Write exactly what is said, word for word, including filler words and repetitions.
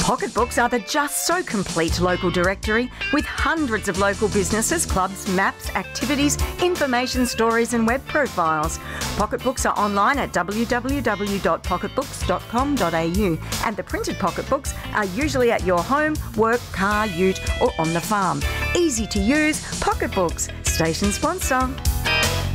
Pocketbooks are the just so complete local directory with hundreds of local businesses, clubs, maps, activities, information stories and web profiles. Pocketbooks are online at w w w dot pocketbooks dot com dot a u and the printed pocketbooks are usually at your home, work, car, ute or on the farm. Easy to use, Pocketbooks, station sponsor.